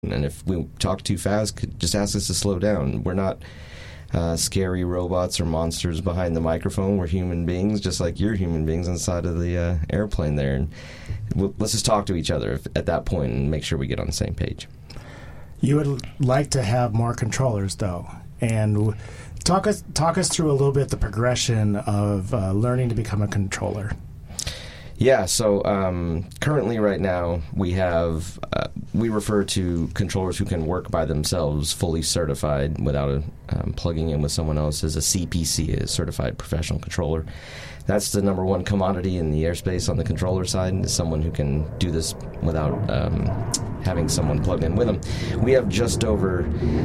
important. And if we talk too fast, just ask us to slow down. We're not scary robots or monsters behind the microphone. We're human beings, just like you're human beings inside of the airplane there. And let's just talk to each other at that point and make sure we get on the same page. You would like to have more controllers, though, and talk us through a little bit the progression of learning to become a controller. Yeah, so currently right now we have, we refer to controllers who can work by themselves, fully certified without plugging in with someone else, as a CPC, a Certified Professional Controller. That's the number one commodity in the airspace on the controller side, is someone who can do this without having someone plugged in with them. We have just over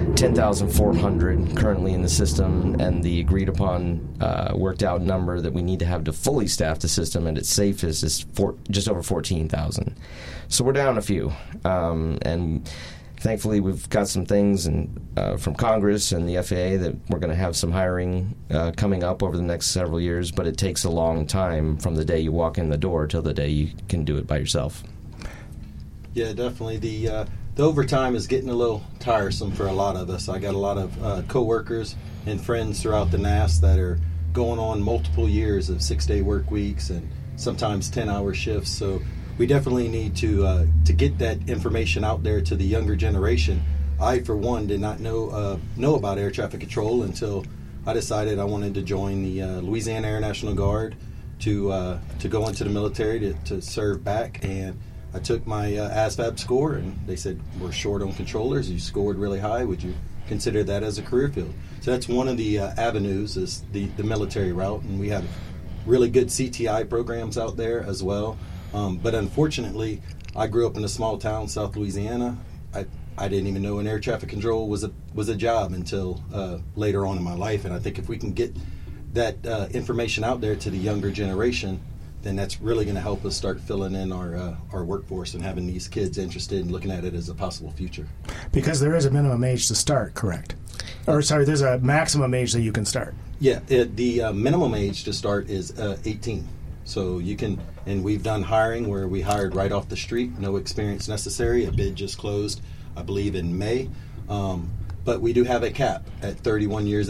10,400 currently in the system, and the agreed upon worked out number that we need to have to fully staff the system at its safest is just over 14,000. So we're down a few, and thankfully we've got some things from Congress and the FAA that we're going to have some hiring coming up over the next several years, but it takes a long time from the day you walk in the door till the day you can do it by yourself. Yeah, definitely. The overtime is getting a little tiresome for a lot of us. I got a lot of co-workers and friends throughout the NAS that are going on multiple years of 6-day work weeks and sometimes 10-hour shifts. So we definitely need to get that information out there to the younger generation. I, for one, did not know about air traffic control until I decided I wanted to join the Louisiana Air National Guard to go into the military to serve back. And I took my ASVAB score, and they said, we're short on controllers. You scored really high. Would you consider that as a career field? So that's one of the avenues, is the military route, and we have really good CTI programs out there as well. But unfortunately, I grew up in a small town, South Louisiana. I didn't even know an air traffic control was a job until later on in my life. And I think if we can get that information out there to the younger generation, then that's really going to help us start filling in our workforce and having these kids interested in looking at it as a possible future. Because there is a minimum age to start, correct? Or, sorry, there's a maximum age that you can start. Yeah, the minimum age to start is 18. So you can, and we've done hiring where we hired right off the street, no experience necessary. A bid just closed, I believe, in May. But we do have a cap at 31 years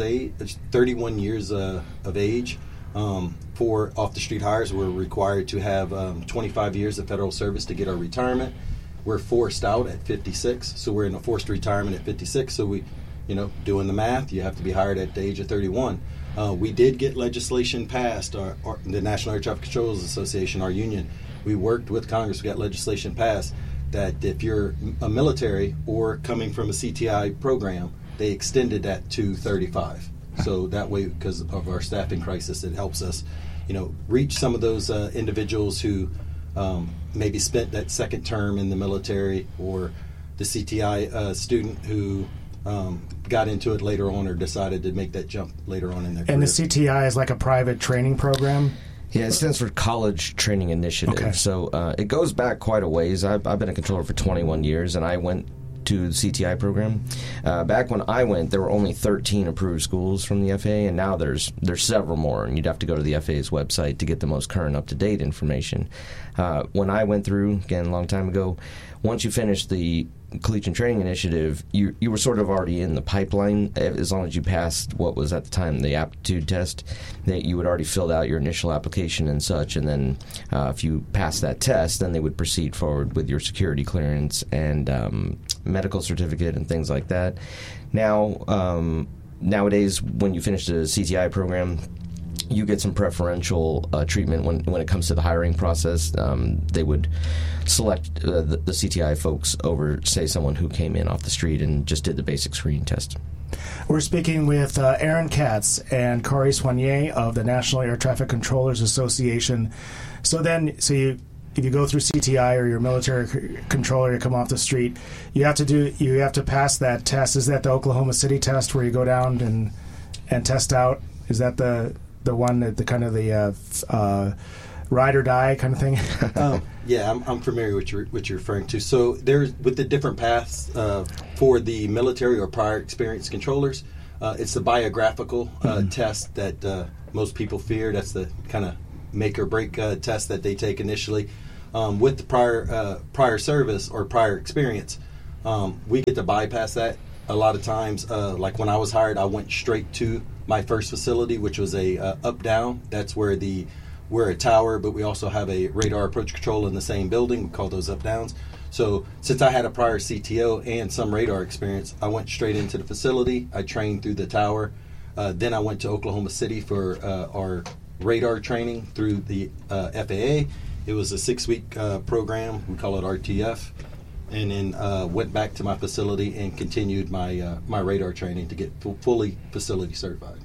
of age. For off-the-street hires, we're required to have 25 years of federal service to get our retirement. We're forced out at 56, so we're in a forced retirement at 56. So we, doing the math, you have to be hired at the age of 31. We did get legislation passed, the National Air Traffic Controllers Association, our union. We worked with Congress, we got legislation passed that if you're a military or coming from a CTI program, they extended that to 35. So that way, because of our staffing crisis, it helps us, reach some of those individuals who maybe spent that second term in the military, or the CTI student who got into it later on or decided to make that jump later on in their career. And the CTI is like a private training program? Yeah, it stands for College Training Initiative. Okay. So it goes back quite a ways. I've been a controller for 21 years, and I went to the CTI program. Back when I went, there were only 13 approved schools from the FAA, and now there's several more, and you'd have to go to the FAA's website to get the most current, up-to-date information. When I went through, again, a long time ago, once you finished the Collegiate Training Initiative, you were sort of already in the pipeline. As long as you passed what was at the time the aptitude test, that you had already filled out your initial application and such, and then if you passed that test, then they would proceed forward with your security clearance and medical certificate and things like that. Now, nowadays, when you finish the CTI program, you get some preferential treatment when it comes to the hiring process. They would select the CTI folks over, say, someone who came in off the street and just did the basic screening test. We're speaking with Aaron Katz and Corey Soignier of the National Air Traffic Controllers Association. If you go through CTI or your military controller, you come off the street, you have to pass that test. Is that the Oklahoma City test where you go down and test out? Is that the one that the kind of the ride or die kind of thing? Yeah, I'm familiar with what you're referring to. So there's, with the different paths for the military or prior experienced controllers, it's the biographical test that most people fear. That's the kind of make or break test that they take initially. With the prior service or prior experience, We get to bypass that a lot of times. Like when I was hired, I went straight to my first facility, which was a up-down. That's where we're a tower, but we also have a radar approach control in the same building. We call those up-downs. So since I had a prior CTO and some radar experience, I went straight into the facility. I trained through the tower. Then I went to Oklahoma City for our radar training through the FAA. It was a 6-week program. We call it RTF. And then went back to my facility and continued my radar training to get fully facility certified.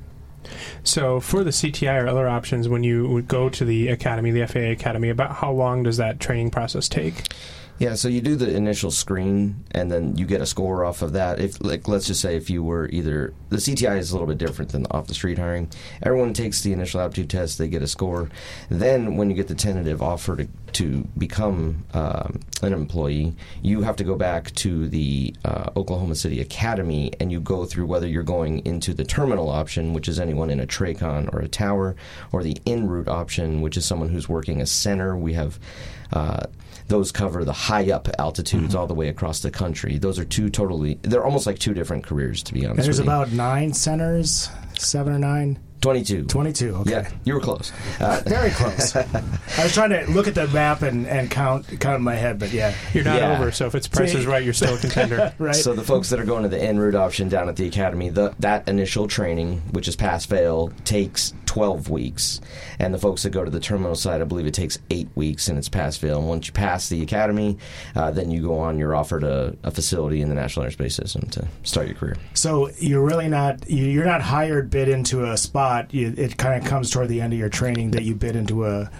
So for the CTI or other options, when you would go to the academy, the FAA Academy, about how long does that training process take? Yeah, so you do the initial screen, and then you get a score off of that. If, like, let's just say if you were either... The CTI is a little bit different than the off-the-street hiring. Everyone takes the initial aptitude test, they get a score. Then when you get the tentative offer to become an employee, you have to go back to the Oklahoma City Academy, and you go through whether you're going into the terminal option, which is anyone in a TRACON or a tower, or the en route option, which is someone who's working a center. We have... those cover the high-up altitudes all the way across the country. Those are they're almost like two different careers, to be honest with you. There's about 9 centers, 7 or 9? 22. 22, okay. Yeah, you were close. Very close. I was trying to look at the map and count in my head, but yeah. You're not over, so if it's Price is Right, you're still a contender. Right. So the folks that are going to the en route option down at the academy, that initial training, which is pass-fail, takes 12 weeks. And the folks that go to the terminal side, I believe it takes 8 weeks, and it's pass-fail. And once you pass the academy, then you go on, you're offered a facility in the National Airspace System to start your career. So you're really you're not hired bid into a spot. It kind of comes toward the end of your training that you bid into an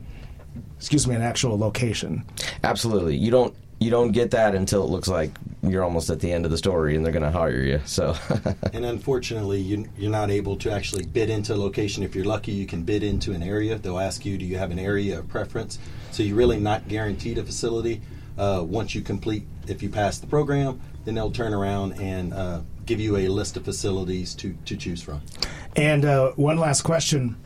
actual location. Absolutely. You don't get that until it looks like you're almost at the end of the story and they're going to hire you. So, and unfortunately, you're not able to actually bid into a location. If you're lucky, you can bid into an area. They'll ask you, do you have an area of preference? So you're really not guaranteed a facility. Once you complete, if you pass the program, then they'll turn around and give you a list of facilities to choose from. And one last question.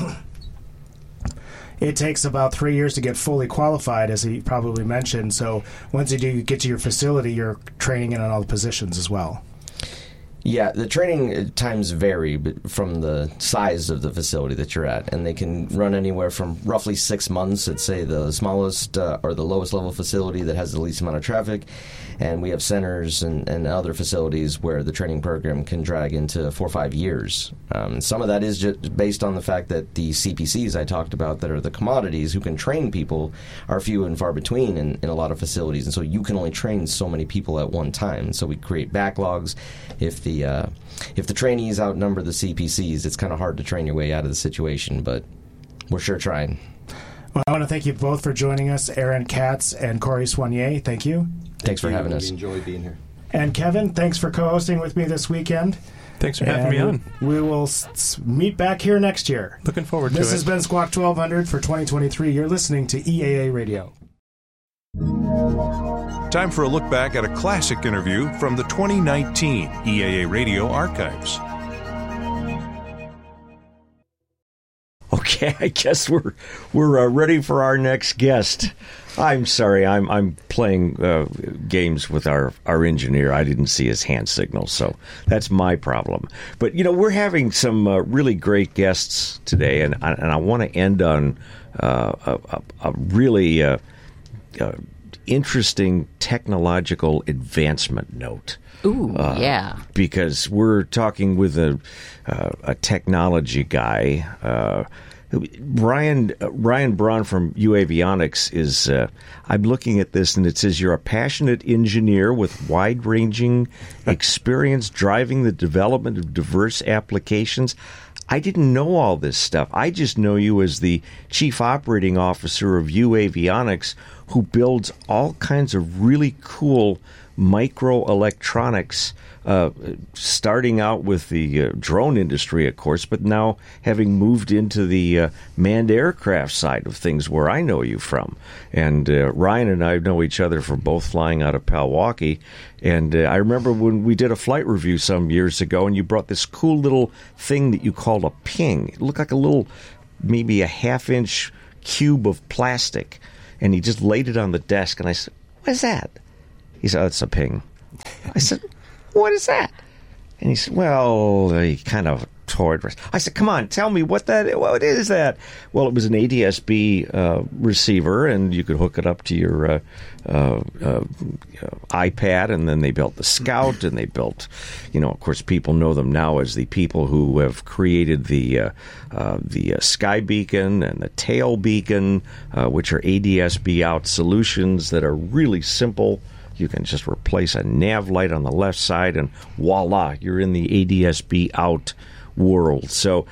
It takes about 3 years to get fully qualified, as he probably mentioned. So once you get to your facility, you're training in on all the positions as well. Yeah, the training times vary from the size of the facility that you're at, and they can run anywhere from roughly 6 months at, say, the smallest or the lowest level facility that has the least amount of traffic, and we have centers and other facilities where the training program can drag into 4 or 5 years. Some of that is just based on the fact that the CPCs I talked about that are the commodities who can train people are few and far between in a lot of facilities, and so you can only train so many people at one time. So we create backlogs. If the trainees outnumber the CPCs, it's kind of hard to train your way out of the situation, but we're sure trying. Well, I want to thank you both for joining us, Aaron Katz and Corey Soignier. Thank you. Thanks for having us. We enjoy being here. And Kevin, thanks for co-hosting with me this weekend. Thanks for having me on. We will meet back here next year. Looking forward to it. This has been Squawk 1200 for 2023. You're listening to EAA Radio. Time for a look back at a classic interview from the 2019 EAA Radio archives. Okay, I guess we're ready for our next guest. I'm sorry, I'm playing games with our engineer. I didn't see his hand signal, so that's my problem. But we're having some really great guests today, and I want to end on a really interesting technological advancement note. Ooh, yeah. Because we're talking with a technology guy. Ryan Braun from UAvionics is, I'm looking at this and it says you're a passionate engineer with wide-ranging experience driving the development of diverse applications. I didn't know all this stuff. I just know you as the chief operating officer of UAvionics, who builds all kinds of really cool microelectronics, starting out with the drone industry, of course, but now having moved into the manned aircraft side of things, where I know you from. And Ryan and I know each other from both flying out of Palwaukee. And I remember when we did a flight review some years ago, and you brought this cool little thing that you called a ping. It looked like a little, maybe a half-inch cube of plastic. And he just laid it on the desk, and I said, "What is that?" He said, "That's a ping." I said, "What is that?" And he said, "Well, he kind of toyed." I said, "Come on, tell me what is that?" Well, it was an ADS-B receiver, and you could hook it up to your iPad. And then they built the Scout, and they built, of course, people know them now as the people who have created the Sky Beacon and the Tail Beacon, which are ADS-B out solutions that are really simple. You can just replace a nav light on the left side, and voila, you're in the ADS-B out world. So,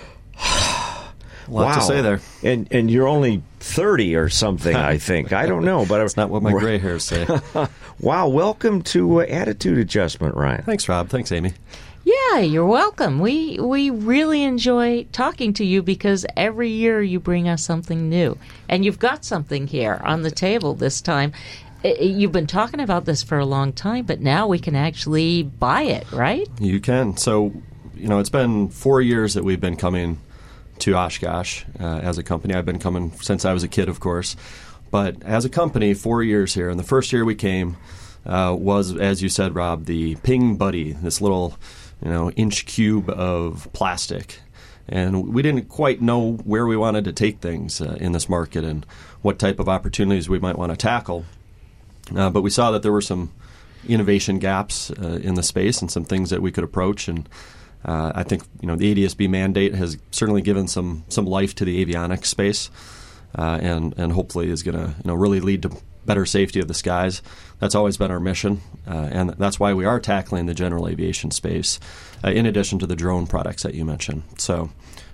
a lot to say there. And you're only 30 or something, I think. I don't know, but it's not what my gray hairs say. Wow, welcome to Attitude Adjustment, Ryan. Thanks, Rob. Thanks, Amy. Yeah, you're welcome. We really enjoy talking to you because every year you bring us something new. And you've got something here on the table this time. You've been talking about this for a long time, but now we can actually buy it, right? You can. So, it's been 4 years that we've been coming to Oshkosh as a company. I've been coming since I was a kid, of course. But as a company, 4 years here. And the first year we came was, as you said, Rob, the Ping Buddy, this little, inch cube of plastic. And we didn't quite know where we wanted to take things in this market and what type of opportunities we might want to tackle. But we saw that there were some innovation gaps in the space and some things that we could approach. And I think the ADS-B mandate has certainly given some life to the avionics space, and hopefully is going to really lead to better safety of the skies. That's always been our mission, and that's why we are tackling the general aviation space, in addition to the drone products that you mentioned. So,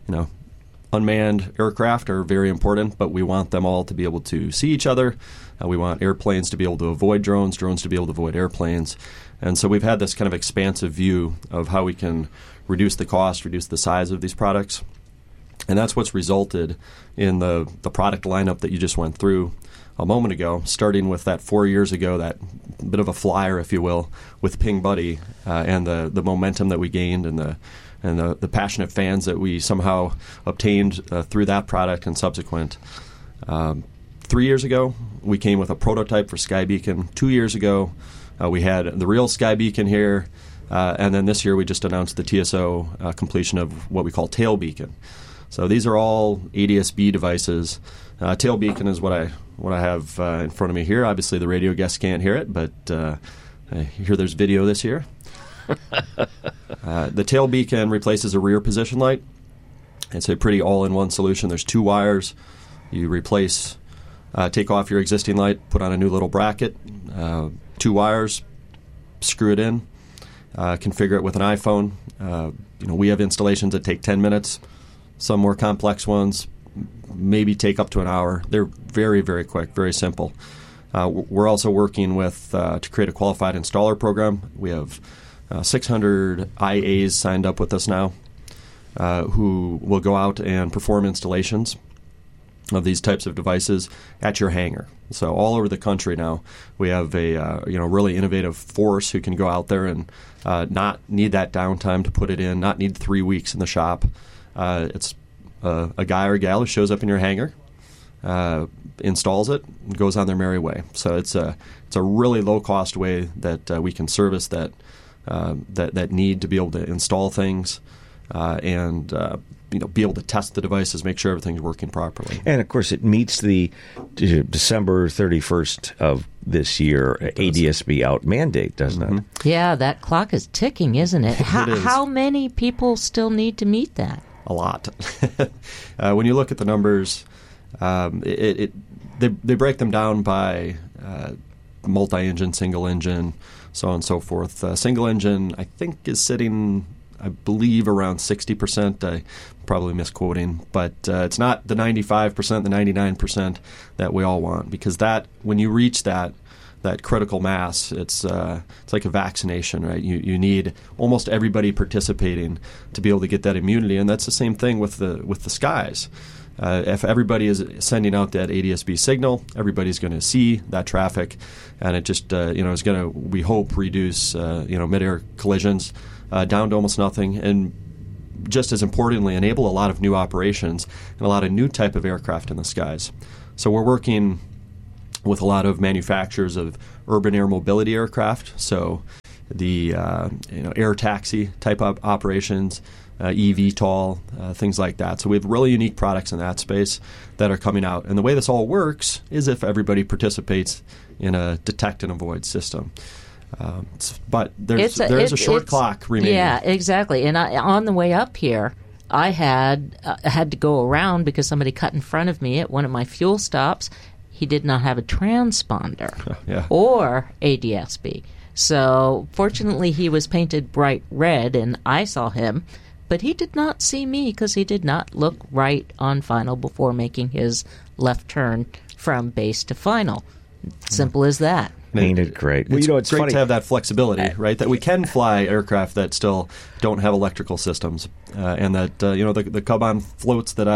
unmanned aircraft are very important, but we want them all to be able to see each other. We want airplanes to be able to avoid drones, drones to be able to avoid airplanes. And so we've had this kind of expansive view of how we can reduce the cost, reduce the size of these products. And that's what's resulted in the product lineup that you just went through a moment ago, starting with that 4 years ago, that bit of a flyer, if you will, with Ping Buddy, and the momentum that we gained and the passionate fans that we somehow obtained through that product and subsequent. 3 years ago, we came with a prototype for Sky Beacon. 2 years ago, we had the real Sky Beacon here. And then this year, we just announced the TSO completion of what we call Tail Beacon. So these are all ADS-B devices. Tail Beacon is what I have in front of me here. Obviously, the radio guests can't hear it, but I hear there's video this year. The Tail Beacon replaces a rear position light. It's a pretty all-in-one solution. There's 2 wires. You replace, take off your existing light, put on a new little bracket, 2 wires, screw it in, configure it with an iPhone. We have installations that take 10 minutes. Some more complex ones maybe take up to an hour. They're very, very quick, very simple. We're also working with to create a qualified installer program. We have 600 IAs signed up with us now who will go out and perform installations of these types of devices at your hangar. So all over the country now, we have a really innovative force who can go out there and not need that downtime to put it in, not need 3 weeks in the shop. It's a guy or a gal who shows up in your hangar, installs it, and goes on their merry way. So it's a really low cost way that we can service that need to be able to install things and be able to test the devices, make sure everything's working properly. And of course, it meets the December 31st of this year ADS-B out mandate, doesn't it? Yeah, that clock is ticking, isn't it? It is. How many people still need to meet that? A lot. When you look at the numbers, they break them down by multi-engine, single engine, so on and so forth. Single engine, I think, is sitting, I believe, around 60%. I probably misquoting, but it's not the 95%, the 99% that we all want, because that when you reach that critical mass, it's like a vaccination, right? You need almost everybody participating to be able to get that immunity, and that's the same thing with the skies. If everybody is sending out that ADS-B signal, everybody's going to see that traffic, and it just is going to, we hope, reduce mid-air collisions down to almost nothing, and just as importantly, enable a lot of new operations and a lot of new type of aircraft in the skies. So we're working with a lot of manufacturers of urban air mobility aircraft, so the air taxi type of operations, eVTOL, things like that. So we have really unique products in that space that are coming out. And the way this all works is if everybody participates in a detect and avoid system. But there's a short clock remaining. Yeah, exactly. And on the way up here, I had to go around because somebody cut in front of me at one of my fuel stops. He did not have a transponder or ADS-B. So fortunately, he was painted bright red, and I saw him. But he did not see me because he did not look right on final before making his left turn from base to final. Simple as that. Painted great. Well, it's great funny to have that flexibility, right? That we can fly aircraft that still don't have electrical systems, and that the Cub-On floats that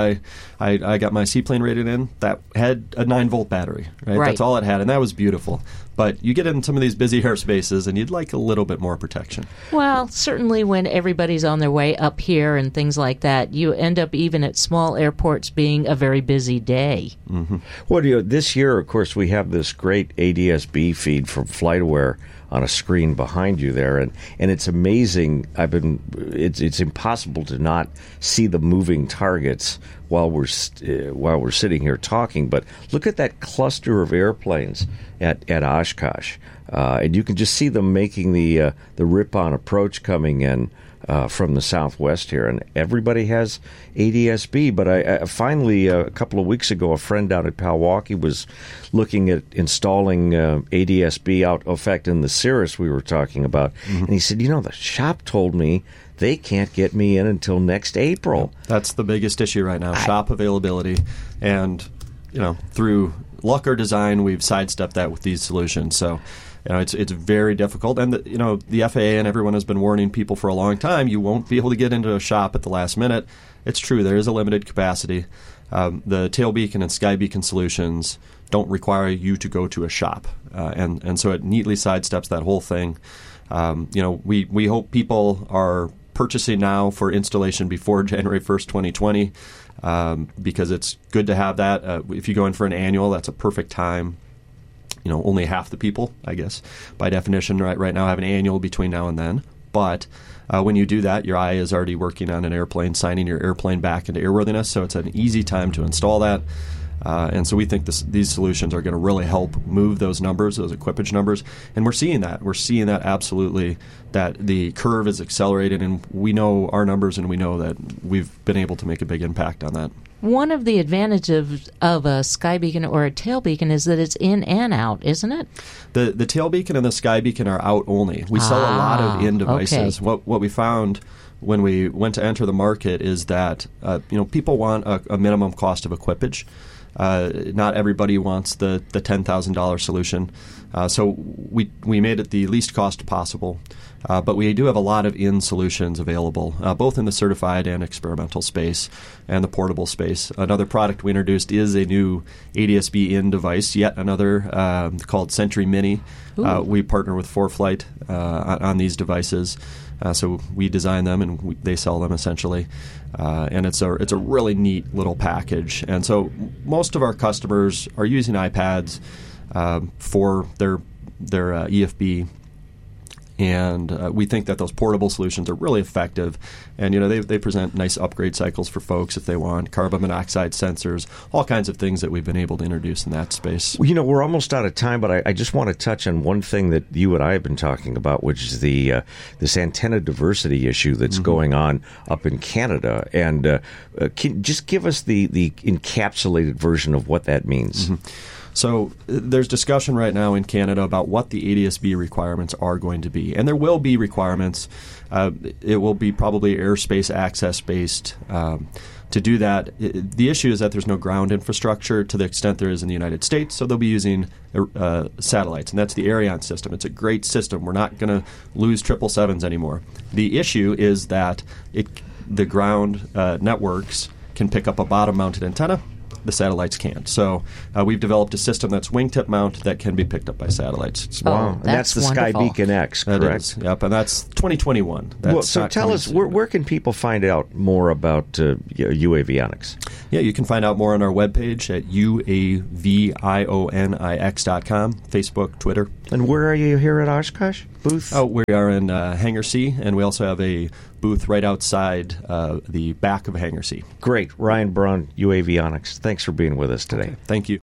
I got my seaplane rated in, that had a 9-volt battery, right? That's all it had, and that was beautiful. But you get in some of these busy airspaces, and you'd like a little bit more protection. Well, certainly when everybody's on their way up here and things like that, you end up even at small airports being a very busy day. Mm-hmm. Well, this year, of course, we have this great ADS-B feed from FlightAware on a screen behind you there, and it's amazing. It's impossible to not see the moving targets while we're sitting here talking. But look at that cluster of airplanes at Oshkosh, and you can just see them making the Ripon approach coming in from the southwest here, and everybody has ADS-B. But I finally, a couple of weeks ago, a friend down at Palwaukee was looking at installing ADS-B out, in fact, in the Cirrus we were talking about, and he said, the shop told me they can't get me in until next April. That's the biggest issue right now, shop availability. And, through luck or design, we've sidestepped that with these solutions. So, it's very difficult. And, the FAA and everyone has been warning people for a long time, you won't be able to get into a shop at the last minute. It's true, there is a limited capacity. The Tailbeacon and Skybeacon solutions don't require you to go to a shop. And so it neatly sidesteps that whole thing. We hope people are purchasing now for installation before January 1st, 2020, because it's good to have that. If you go in for an annual, that's a perfect time. Only half the people, I guess, by definition, right now have an annual between now and then. But when you do that, your eye is already working on an airplane, signing your airplane back into airworthiness, so it's an easy time to install that. And so we think these solutions are going to really help move those numbers, those equipage numbers. And we're seeing that. We're seeing that absolutely, that the curve is accelerated, and we know our numbers, and we know that we've been able to make a big impact on that. One of the advantages of a Skybeacon or a Tailbeacon is that it's in and out, isn't it? The Tailbeacon and the Skybeacon are out only. We sell a lot of in devices. Okay. What we found when we went to enter the market is that people want a minimum cost of equipage. Not everybody wants the $10,000 solution. So we made it the least cost possible. But we do have a lot of in solutions available, both in the certified and experimental space and the portable space. Another product we introduced is a new ADS-B in device, yet another called Sentry Mini. We partner with ForeFlight on these devices. So we design them and they sell them essentially, and it's a really neat little package. And so most of our customers are using iPads for their EFB, and we think that those portable solutions are really effective. And they present nice upgrade cycles for folks if they want carbon monoxide sensors, all kinds of things that we've been able to introduce in that space. Well, we're almost out of time, but I just want to touch on one thing that you and I have been talking about, which is this antenna diversity issue that's going on up in Canada. And just give us the encapsulated version of what that means. So there's discussion right now in Canada about what the ADS-B requirements are going to be. And there will be requirements. It will be probably airspace access-based. To do that, the issue is that there's no ground infrastructure to the extent there is in the United States, so they'll be using satellites, and that's the Ariane system. It's a great system. We're not going to lose 777s anymore. The issue is that the ground networks can pick up a bottom-mounted antenna, the satellites can't. So we've developed a system that's wingtip mount that can be picked up by satellites. Wow. And that's the wonderful. Sky Beacon X, correct? That is, yep, and that's 2021. Well, so tell us, where can people find out more about UAVionics? Yeah, you can find out more on our webpage at uavionix.com, Facebook, Twitter. And where are you here at Oshkosh? Booth? Oh, we are in Hangar C, and we also have a booth right outside the back of Hangar C. Great. Ryan Braun, UAVionics. Thanks for being with us today. Okay, thank you.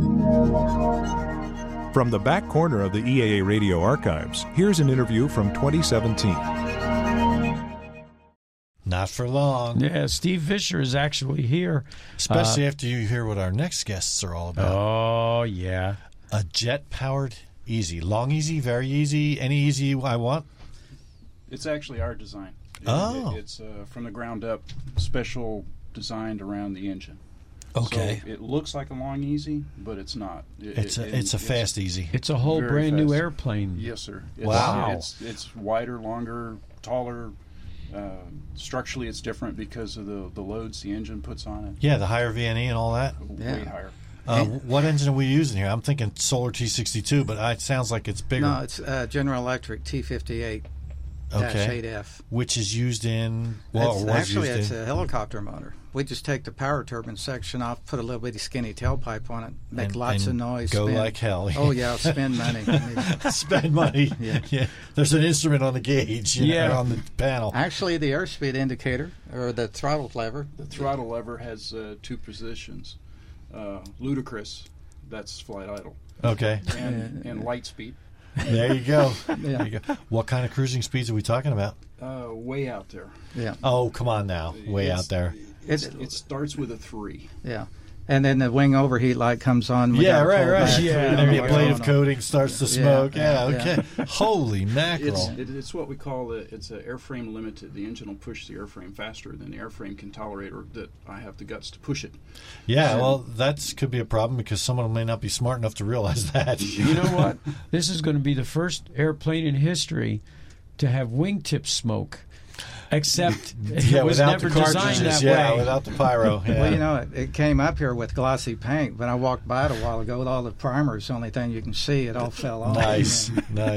From the back corner of the EAA Radio archives, here's an interview from 2017. Not for long. Yeah, Steve Fisher is actually here. Especially after you hear what our next guests are all about. Oh, yeah. A jet-powered Easy. Long Easy, very easy, any Easy I want? It's actually our design. It's from the ground up, special designed around the engine. Okay. So it looks like a Long Easy, but it's not. It's a fast Easy. It's a whole brand new airplane. Yes, sir. Wow. It's wider, longer, taller. Structurally, it's different because of the loads the engine puts on it. Yeah, the higher VNE and all that. Way higher. What engine are we using here? I'm thinking Solar T62, but it sounds like it's bigger. No, it's General Electric T58-8F. Which is used in... It's a helicopter motor. We just take the power turbine section off, put a little bitty skinny tailpipe on it, make lots of noise. Go spin. like hell. Oh, yeah, spend money. Spend money. Yeah. There's an instrument on the gauge on the panel. Actually, the airspeed indicator, or the throttle lever. The throttle lever has two positions. Ludicrous, that's flight idle. Okay. And light speed. There you go. There you go. What kind of cruising speeds are we talking about? Way out there. Yeah. Oh, come on now. Way out there. It starts with a 3. Yeah. And then the wing overheat light comes on. Right. Yeah, the ablative coating starts to smoke. Okay. Holy mackerel. It's what we call it's an airframe limited. The engine will push the airframe faster than the airframe can tolerate, or that I have the guts to push it. Yeah, well, that could be a problem because someone may not be smart enough to realize that. You know what? This is going to be the first airplane in history to have wingtip smoke. Except it was never designed that way. Without the pyro. Yeah. Well, it came up here with glossy paint. When I walked by it a while ago with all the primers, the only thing you can see, it all fell off. Nice.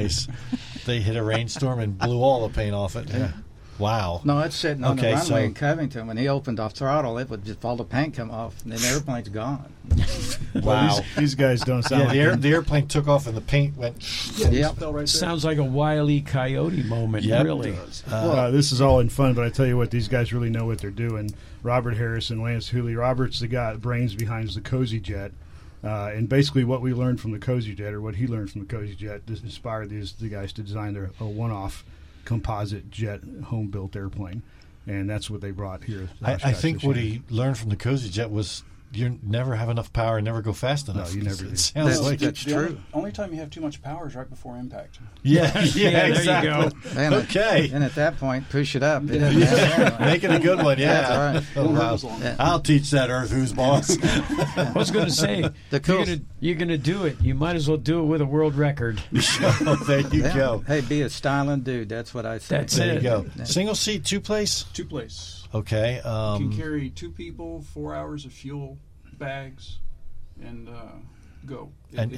They hit a rainstorm and blew all the paint off it. Yeah. Wow. No, it's sitting on the runway in Covington. When he opened off throttle, it would just all the paint come off, and then the airplane's gone. Wow. These guys don't sound like the airplane took off and the paint went... Fell right there. Sounds like a Wile E. Coyote moment, really. This is all in fun, but I tell you what, these guys really know what they're doing. Robert Harris and Lance Hooley. Robert's the guy, brains behind the Cozy Jet. And basically what we learned from the Cozy Jet, or what he learned from the Cozy Jet, this inspired the guys to design a one-off composite jet home-built airplane, and that's what they brought here. I think what he learned from the Cozy Jet was you never have enough power and never go fast enough. No, you never do. Sounds like that's true. Only time you have too much power is right before impact. Yeah, exactly. There you go. Okay. And at that point, push it up. Make it a good one, yeah. That's right. Oh, wow. I'll teach that Earth Who's Boss. I was going to say, you're going to do it. You might as well do it with a world record. There you go. Hey, be a styling dude. That's what I say. There you go. Single seat, 2-place? 2-place. Okay. You can carry 2 people, 4 hours of fuel, bags, and go.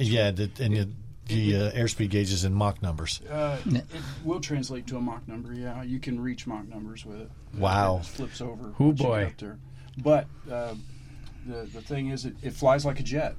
The airspeed gauge is in Mach numbers. It will translate to a Mach number. Yeah, you can reach Mach numbers with it. Wow. It flips over. Oh boy. Up there. But the thing is, it flies like a jet.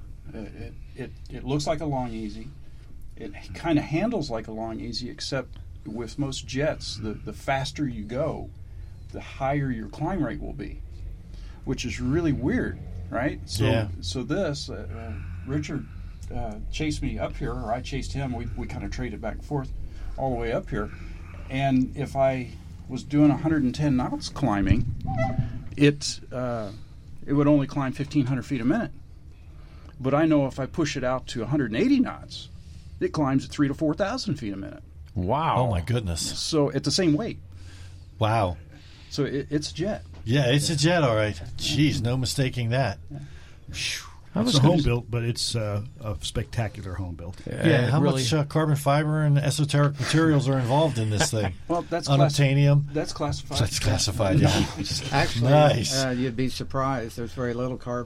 It looks like a Long Easy. It kind of handles like a Long Easy, except with most jets, the faster you go, the higher your climb rate will be, which is really weird, right? So this, Richard chased me up here, or I chased him. We kind of traded back and forth all the way up here. And if I was doing 110 knots climbing, it would only climb 1,500 feet a minute. But I know if I push it out to 180 knots, it climbs at 3,000 to 4,000 feet a minute. Wow. Oh, my goodness. So at the same weight. Wow. So it's a jet. Yeah, it's a jet, all right. Jeez, no mistaking that. It's a home built, but it's a spectacular home built. How much carbon fiber and esoteric materials are involved in this thing? Well, that's unobtainium. That's classified. That's classified. Yeah. Actually, nice. You'd be surprised. There's very little carbon.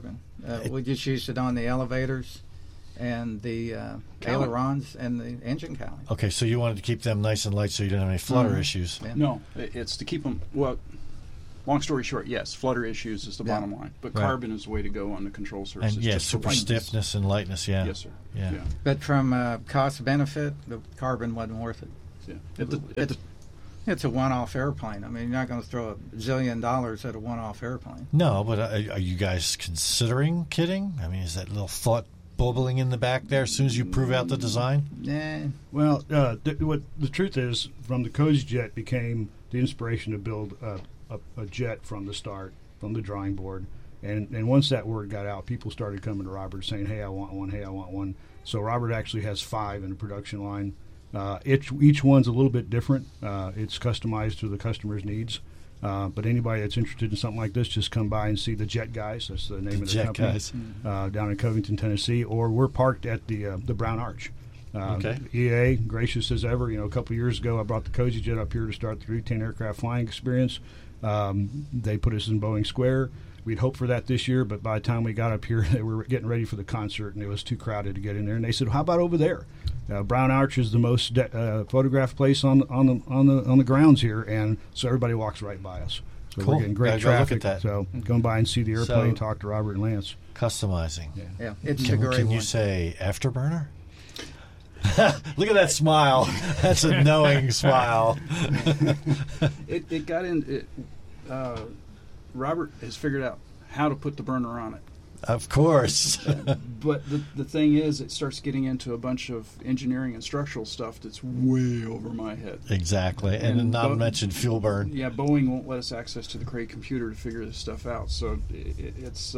We just used it on the elevators and the ailerons and the engine cowling. Okay, so you wanted to keep them nice and light so you didn't have any flutter issues. Yeah. No, it's to keep them, well, long story short, yes, flutter issues is the bottom line. But carbon is the way to go on the control surface. And just super stiffness and lightness, Yes, sir. Yeah. But from cost-benefit, the carbon wasn't worth it. Yeah. It's a one-off airplane. I mean, you're not going to throw $1 zillion at a one-off airplane. No, but are you guys considering kitting? I mean, is that little thought bubbling in the back there as soon as you prove out the design? Yeah. Well, what the truth is, from the Cozy Jet became the inspiration to build a jet from the start, from the drawing board. And once that word got out, people started coming to Robert saying, hey, I want one, hey, I want one. So Robert actually has 5 in the production line. Each one's a little bit different. It's customized to the customer's needs. But anybody that's interested in something like this, just come by and see the Jet Guys. That's the name of the company. Guys. Down in Covington, Tennessee. Or we're parked at the Brown Arch. EA, gracious as ever. A couple of years ago, I brought the Cozy Jet up here to start the routine aircraft flying experience. They put us in Boeing Square. We'd hoped for that this year, but by the time we got up here, they were getting ready for the concert, and it was too crowded to get in there. And they said, "How about over there?" Brown Arch is the most photographed place on the grounds here, and so everybody walks right by us. So cool. We're getting great traffic. Look at that. So come by and see the airplane, talk to Robert and Lance. Customizing. Yeah, it's a great Can you say afterburner? Look at that smile. That's a knowing smile. It got in. Robert has figured out how to put the burner on it. Of course. But the thing is, it starts getting into a bunch of engineering and structural stuff that's way over my head. Exactly. And not to mention fuel burn. Yeah, Boeing won't let us access to the Cray computer to figure this stuff out. So it's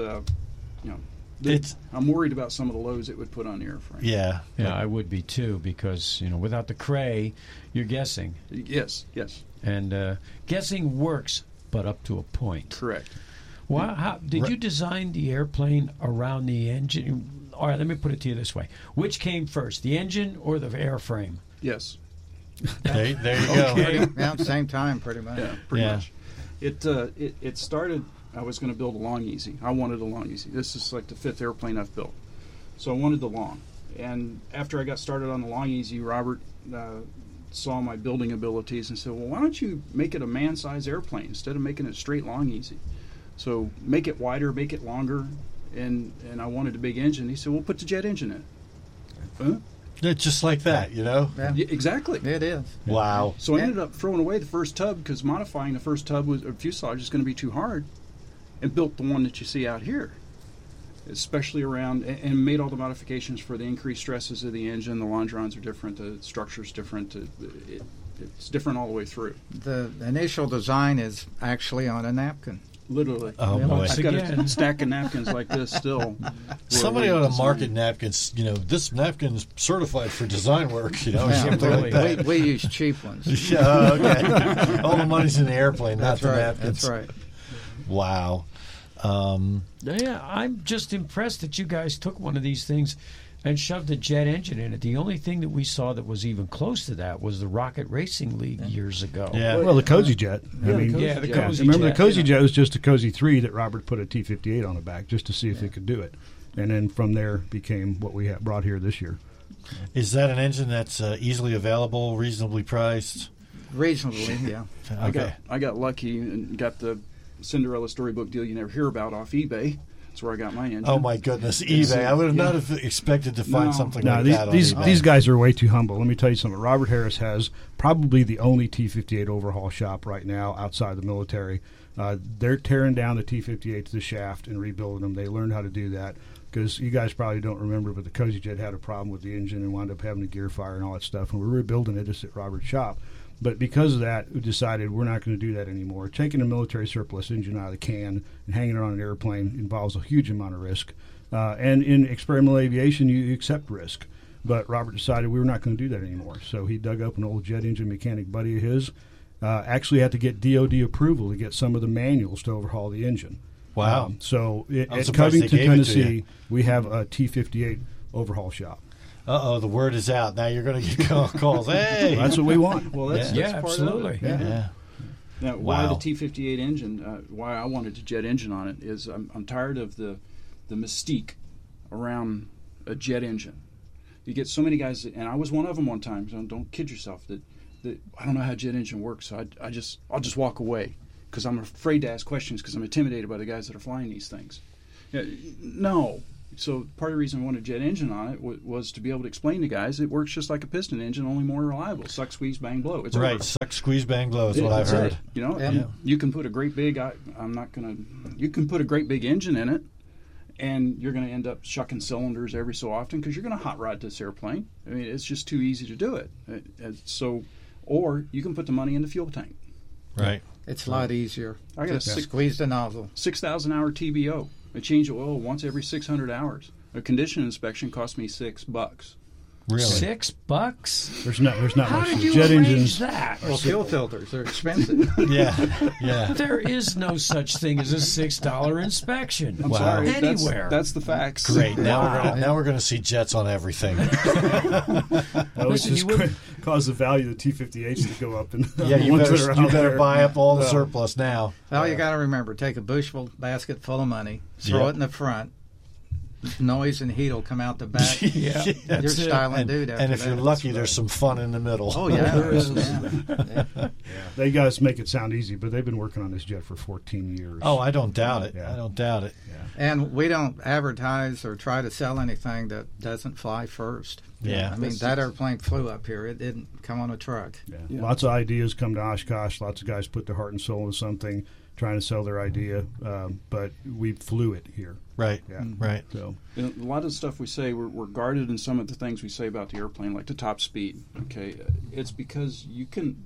I'm worried about some of the loads it would put on the airframe. Yeah, I would be too, because without the Cray, you're guessing. Yes. And guessing works, but up to a point. Correct. Well, how did you design the airplane around the engine? All right, let me put it to you this way: which came first, the engine or the airframe? Yes. There you go. Yeah, same time, pretty much. Yeah, pretty much. It started. I was going to build a Long Easy. I wanted a Long Easy. This is like the 5th airplane I've built, so I wanted the Long. And after I got started on the Long Easy, Robert saw my building abilities and said, "Well, why don't you make it a man-size airplane instead of making it straight Long Easy? So make it wider, make it longer." And I wanted a big engine. He said, "Well, put the jet engine in." Huh? Yeah, just like that, Yeah, exactly. It is. Wow. So I ended up throwing away the first tub because modifying the first tub with a fuselage is going to be too hard, and built the one that you see out here, especially around, and made all the modifications for the increased stresses of the engine. The longerons are different, the structure's different, it's different all the way through. The initial design is actually on a napkin. Literally. Oh, boy. I've got a stack of napkins like this still. Somebody ought to market napkins. This napkin is certified for design work. We use cheap ones. Yeah, okay. All the money's in the airplane, not the right, napkins. That's right. Wow. Yeah, I'm just impressed that you guys took one of these things and shoved a jet engine in it. The only thing that we saw that was even close to that was the Rocket Racing League years ago. Yeah. Well, the Cozy Jet. The Cozy Remember, Jet. the Cozy Jet was just a Cozy 3 that Robert put a T-58 on the back just to see if it could do it. And then from there became what we have brought here this year. Is that an engine that's easily available, reasonably priced? Reasonably, yeah. Okay. I got lucky and got the Cinderella storybook deal you never hear about off eBay. That's where I got my engine. Oh my goodness, eBay! I would have not have expected to find something like that. These guys are way too humble. Let me tell you something. Robert Harris has probably the only T-58 overhaul shop right now outside the military. They're tearing down the T-58 to the shaft and rebuilding them. They learned how to do that because you guys probably don't remember, but the Cozy Jet had a problem with the engine and wound up having a gear fire and all that stuff. And we're rebuilding it at Robert's shop. But because of that, we decided we're not going to do that anymore. Taking a military surplus engine out of the can and hanging it on an airplane involves a huge amount of risk. And in experimental aviation, you accept risk. But Robert decided we were not going to do that anymore. So he dug up an old jet engine mechanic buddy of his. Actually had to get DOD approval to get some of the manuals to overhaul the engine. Wow. So at Covington, Tennessee, we have a T-58 overhaul shop. The word is out. Now you're going to get calls. Hey, well, that's what we want. Well, that's part absolutely. Of it. Yeah. Now, why the T-58 engine? Why I wanted a jet engine on it is I'm tired of the mystique around a jet engine. You get so many guys, and I was one of them one time. So don't kid yourself that I don't know how a jet engine works. So I'll just walk away because I'm afraid to ask questions because I'm intimidated by the guys that are flying these things. No. So part of the reason I wanted a jet engine on it was to be able to explain to guys it works just like a piston engine, only more reliable. Suck, squeeze, bang, blow. It's right. over. Suck, squeeze, bang, blow is what I've heard. You know, you can put a great big. You can put a great big engine in it, and you're going to end up shucking cylinders every so often because you're going to hot rod this airplane. I mean, it's just too easy to do it. Or you can put the money in the fuel tank. Right. It's a lot easier. I got squeeze the nozzle. 6,000 hour TBO. I change the oil once every 600 hours. A condition inspection cost me $6. Really? $6? There's not How much. did you Jet arrange engines. that? Well, fuel filters are expensive. Yeah. There is no such thing as a $6 inspection. I'm sorry. Anywhere. That's the facts. Great. Now we're going to see jets on everything. That would just cause the value of the T-58s to go up. And you better buy up all the surplus now. Well, you got to remember, take a bushel basket full of money, throw it in the front. Noise and heat will come out the back. You're styling dude. And if you're lucky, there's some fun in the middle. Oh yeah, there is. They guys make it sound easy, but they've been working on this jet for 14 years. Oh, I don't doubt it. Yeah. I don't doubt it. Yeah. And we don't advertise or try to sell anything that doesn't fly first. Yeah. I mean, that airplane flew up here. It didn't come on a truck. Yeah. Lots of ideas come to Oshkosh. Lots of guys put their heart and soul into something, trying to sell their idea, but we flew it here. Right, right. So a lot of the stuff we say, we're guarded in some of the things we say about the airplane, like the top speed. Okay, it's because you can.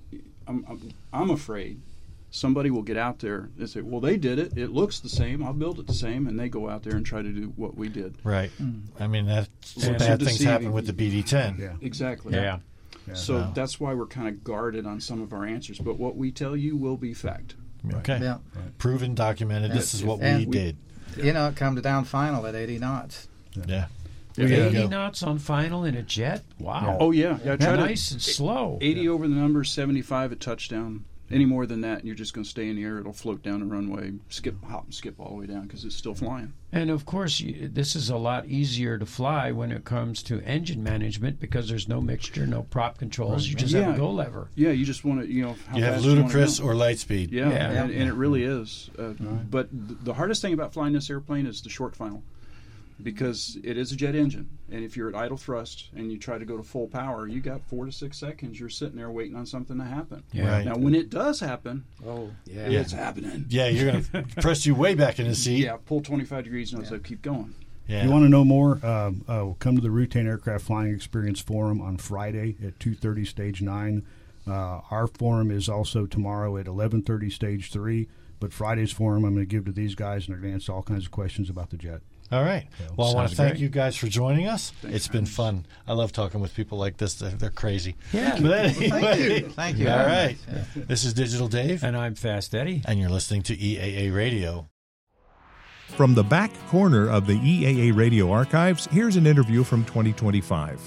I'm afraid somebody will get out there and say, "Well, they did it. It looks the same. I'll build it the same," and they go out there and try to do what we did. Right. I mean, some bad things happen with the BD-10. Yeah. Exactly. Yeah. So that's why we're kind of guarded on some of our answers. But what we tell you will be fact. Okay. Yeah. Proven, documented. This is what we did. You know, it comes down final at 80 knots. Yeah. 80 knots on final in a jet? Wow. Oh, yeah. Nice and slow. 80 over the numbers, 75 at touchdown. Any more than that, and you're just going to stay in the air. It'll float down the runway, hop and skip all the way down because it's still flying. And, of course, this is a lot easier to fly when it comes to engine management because there's no mixture, no prop controls. You just have a go lever. Yeah, you just want to, how you have fast ludicrous you want to go. or light speed. Yeah. And it really is. But the hardest thing about flying this airplane is the short final because it is a jet engine. And if you're at idle thrust and you try to go to full power, you got 4 to 6 seconds. You're sitting there waiting on something to happen. Yeah. Right. Now, when it does happen, it's happening. Yeah, you're going to press you way back in the seat. Yeah, pull 25 degrees nose up, keep going. Yeah. You want to know more? Come to the Routine Aircraft Flying Experience Forum on Friday at 2:30, Stage 9. Our forum is also tomorrow at 11:30, Stage 3. But Friday's forum I'm going to give to these guys, and they're going to answer all kinds of questions about the jet. All right. Well, I want to thank you guys for joining us. Thanks, it's been fun. I love talking with people like this. They're crazy. Yeah. But anyway, Thank you. All right. Yeah. This is Digital Dave. And I'm Fast Eddie. And you're listening to EAA Radio. From the back corner of the EAA Radio archives, here's an interview from 2025.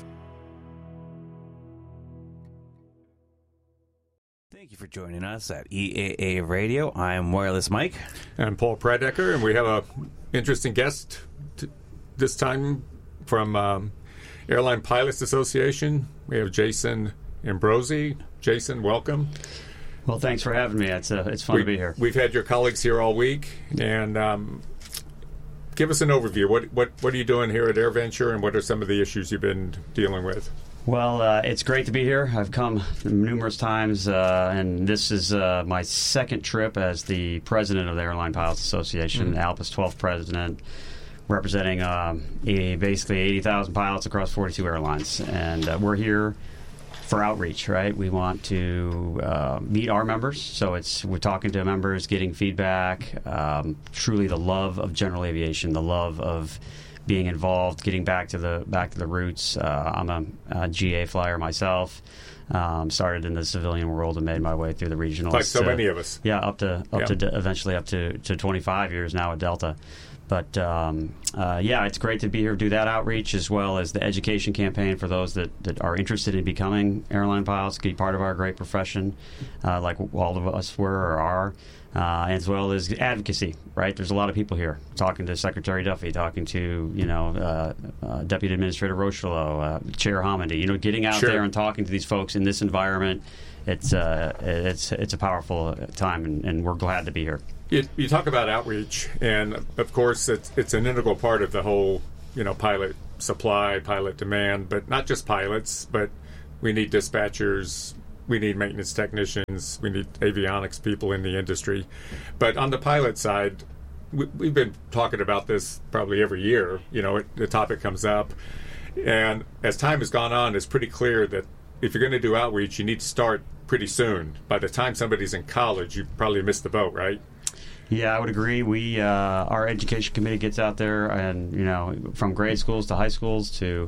Thank you for joining us at EAA Radio. I'm Wireless Mike. I'm Paul Pradecker, and we have an interesting guest this time from Airline Pilots Association. We have Jason Ambrosi. Jason, welcome. Well, thanks for having me. It's fun to be here. We've had your colleagues here all week, and give us an overview. What are you doing here at AirVenture, and what are some of the issues you've been dealing with? Well, it's great to be here. I've come numerous times, and this is my second trip as the president of the Airline Pilots Association, ALPA's 12th president, representing basically 80,000 pilots across 42 airlines. And we're here for outreach, right? We want to meet our members, so we're talking to members, getting feedback, truly the love of general aviation, the love of being involved, getting back to the roots. I'm a GA flyer myself. Started in the civilian world and made my way through the regionals. Like so many of us. Yeah, up to eventually up to 25 years now at Delta. But yeah, it's great to be here, do that outreach, as well as the education campaign for those that are interested in becoming airline pilots, be part of our great profession, like all of us were or are, as well as advocacy, right? There's a lot of people here talking to Secretary Duffy, talking to, Deputy Administrator Rocheleau, Chair Hamady, getting out there and talking to these folks in this environment. It's a powerful time, and we're glad to be here. You talk about outreach, and of course it's an integral part of the whole, pilot supply, pilot demand, but not just pilots, but we need dispatchers, we need maintenance technicians, we need avionics people in the industry. But on the pilot side, we've been talking about this probably every year, the topic comes up. And as time has gone on, it's pretty clear that if you're going to do outreach, you need to start pretty soon. By the time somebody's in college, you probably missed the boat, right? Yeah, I would agree. We, our education committee gets out there, and from grade schools to high schools to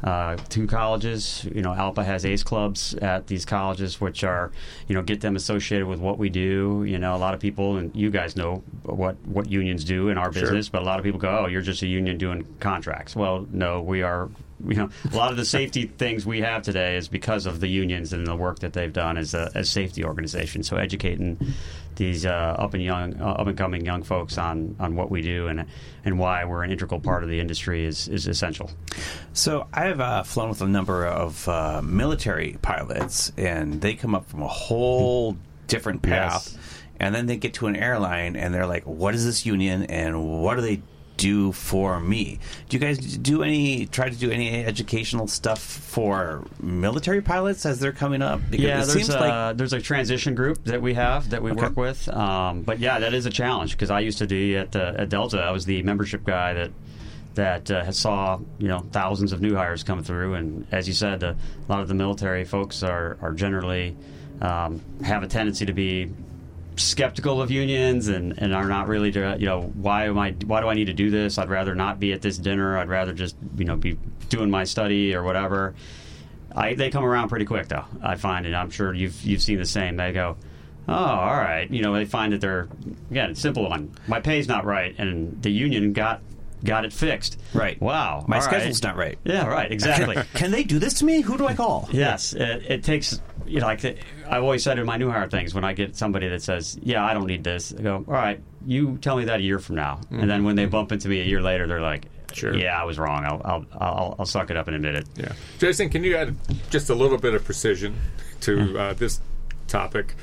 colleges. ALPA has ACE clubs at these colleges, which are, get them associated with what we do. A lot of people, and you guys know what unions do in our business, but a lot of people go, "Oh, you're just a union doing contracts." Well, no, we are. A lot of the safety things we have today is because of the unions and the work that they've done as safety organizations. So educating these up and coming young folks on what we do and why we're an integral part of the industry is essential. So I've flown with a number of military pilots, and they come up from a whole different path, and then they get to an airline, and they're like, "What is this union, and what do they do for me?" Do you guys try to do any educational stuff for military pilots as they're coming up? Because there's a transition group that we have that we work with. But yeah, that is a challenge because I used to be at Delta. I was the membership guy that saw thousands of new hires come through, and as you said, a lot of the military folks are generally have a tendency to be skeptical of unions and are not really why do I need to do this? I'd rather not be at this dinner. I'd rather just be doing my study or whatever. They come around pretty quick though, I find, and I'm sure you've seen the same. They go, "Oh, all right." They find that they're, again, simple one. My pay's not right, and the union got it fixed. Right. Wow. My schedule's not right. Yeah, right. Exactly. Can they do this to me? Who do I call? Yes. It takes, I've always said in my new hire things, when I get somebody that says, "Yeah, I don't need this," I go, "All right, you tell me that a year from now." Mm-hmm. And then when they bump into me a year later, they're like, "Sure. Yeah, I was wrong. I'll suck it up and admit it." Yeah. Jason, can you add just a little bit of precision to this topic?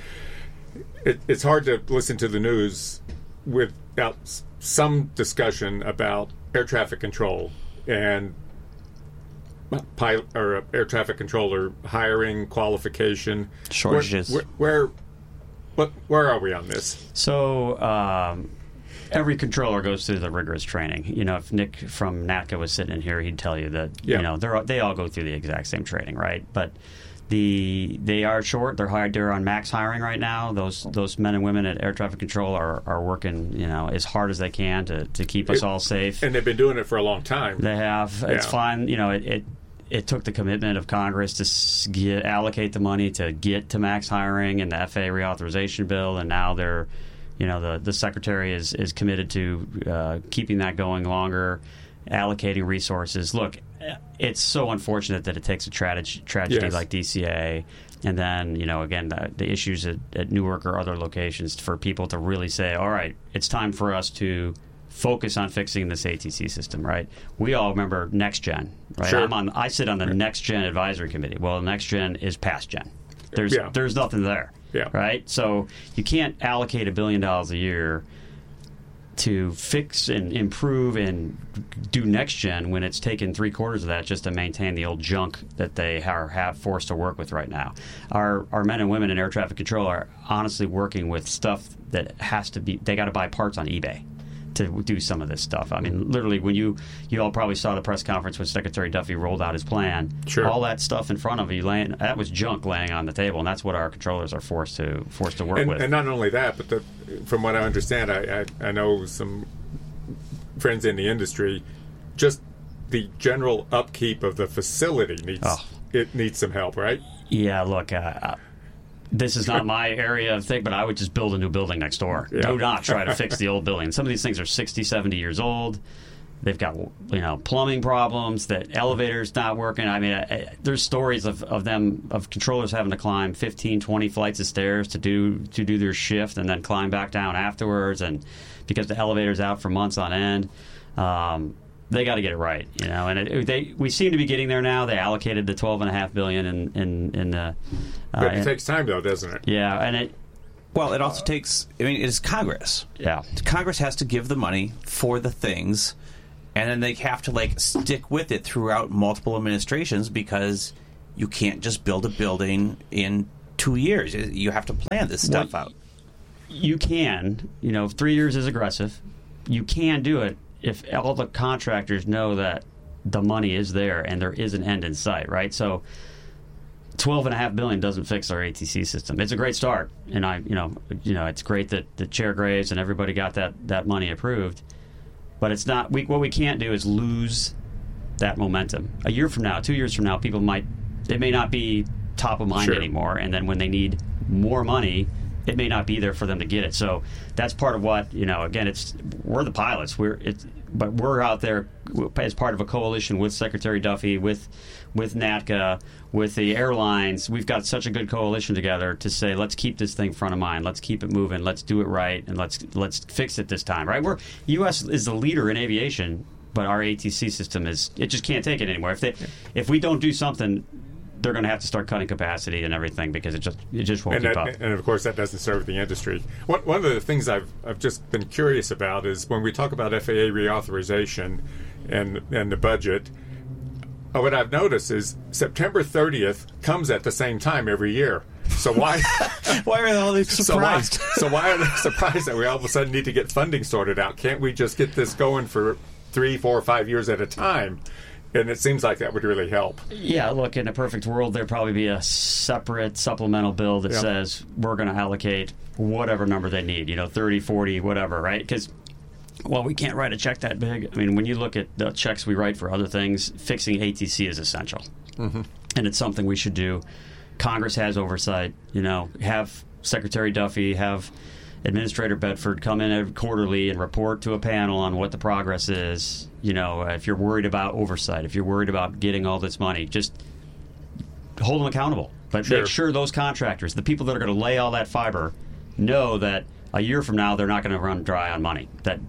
It's hard to listen to the news without some discussion about air traffic control and pilot or air traffic controller hiring, qualification, shortages. Where are we on this? So every controller goes through the rigorous training. If Nick from NATCA was sitting in here, he'd tell you that they all go through the exact same training, right? But they are short. They're on max hiring right now. Those men and women at air traffic control are working as hard as they can to keep us all safe. And they've been doing it for a long time. They have. Yeah. It's fine. It took the commitment of Congress to allocate the money to get to max hiring and the FAA reauthorization bill, and now they're, the Secretary is committed to keeping that going longer, allocating resources. Look, it's so unfortunate that it takes a tragedy like DCA, and then again the issues at Newark or other locations for people to really say, all right, it's time for us to focus on fixing this ATC system, right? We all remember Next Gen, right? Sure. I sit on the Next Gen advisory committee. Well, Next Gen is past Gen. There's nothing there, right? So you can't allocate $1 billion a year to fix and improve and do Next Gen when it's taken 3/4 of that just to maintain the old junk that they are forced to work with right now. Our men and women in air traffic control are honestly working with stuff that has to be, they got to buy parts on eBay to do some of this stuff. I mean, literally, when you all probably saw the press conference when Secretary Duffy rolled out his plan. Sure. All that stuff in front of you, that was junk laying on the table, and that's what our controllers are forced to work with. And not only that, but from what I understand, I know some friends in the industry, just the general upkeep of the facility needs some help, right? Yeah, look, this is not my area of thing, but I would just build a new building next door. Yeah. Do not try to fix the old building. Some of these things are 60, 70 years old. They've got plumbing problems, that elevator's not working. I mean, there's stories of controllers having to climb 15, 20 flights of stairs to do their shift and then climb back down afterwards, and because the elevator's out for months on end. They got to get it right, and we seem to be getting there now. They allocated the $12.5 billion in the. But it takes time, though, doesn't it? Yeah, and it also takes. I mean, it's Congress. Yeah, Congress has to give the money for the things, and then they have to stick with it throughout multiple administrations, because you can't just build a building in 2 years. You have to plan this stuff out. You can, 3 years is aggressive. You can do it if all the contractors know that the money is there and there is an end in sight, right? So $12.5 billion doesn't fix our ATC system. It's a great start, and it's great that the Chair Graves and everybody got that money approved. But it's not. What we can't do is lose that momentum. A year from now, 2 years from now, they may not be top of mind anymore, and then when they need more money, it may not be there for them to get it. So that's part of what, again, we're the pilots. But we're out there as part of a coalition with Secretary Duffy, with NATCA, with the airlines. We've got such a good coalition together to say, let's keep this thing front of mind. Let's keep it moving. Let's do it right, and let's fix it this time, right? U.S. is the leader in aviation, but our ATC system it just can't take it anymore. If we don't do something, they're going to have to start cutting capacity and everything, because it just won't keep up. And of course, that doesn't serve the industry. One of the things I've just been curious about is when we talk about FAA reauthorization and the budget, what I've noticed is September 30th comes at the same time every year. So why? Why are they all surprised? So why are they surprised that we all of a sudden need to get funding sorted out? Can't we just get this going for 3, 4, 5 years at a time? And it seems like that would really help. Yeah, look, in a perfect world, there'd probably be a separate supplemental bill that says we're going to allocate whatever number they need, 30, 40, whatever, right? Because, we can't write a check that big. I mean, when you look at the checks we write for other things, fixing ATC is essential. Mm-hmm. And it's something we should do. Congress has oversight, have Secretary Duffy, have Administrator Bedford come in quarterly and report to a panel on what the progress is. If you're worried about oversight, if you're worried about getting all this money, just hold them accountable. But make sure those contractors, the people that are going to lay all that fiber, know that a year from now they're not going to run dry on money. That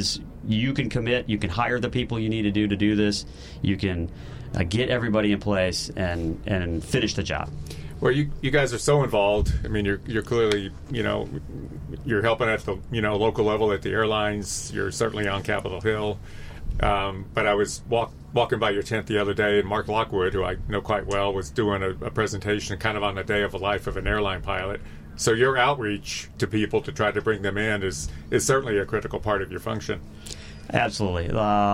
you can commit, you can hire the people you need to do this, you can get everybody in place and finish the job. Well, you guys are so involved. I mean, you're clearly, you're helping at the, local level at the airlines. You're certainly on Capitol Hill. But I was walking by your tent the other day, and Mark Lockwood, who I know quite well, was doing a presentation kind of on the day of the life of an airline pilot. So your outreach to people to try to bring them in is certainly a critical part of your function. Absolutely.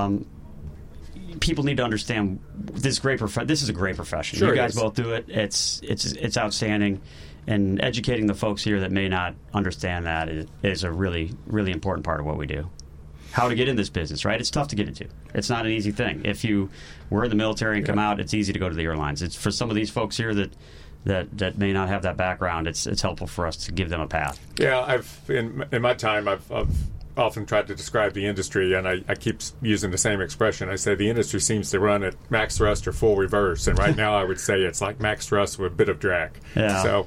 People need to understand this is a great profession. Sure, you guys both do it. It's outstanding, and educating the folks here that may not understand that is a really, really important part of what we do. How to get in this business, right? It's tough to get into. It's not an easy thing. If you were in the military and come out, it's easy to go to the airlines. It's for some of these folks here that may not have that background. It's helpful for us to give them a path. Yeah, I've in my time I've often tried to describe the industry, and I keep using the same expression. I say the industry seems to run at max thrust or full reverse, and right now I would say it's like max thrust with a bit of drag. Yeah. So,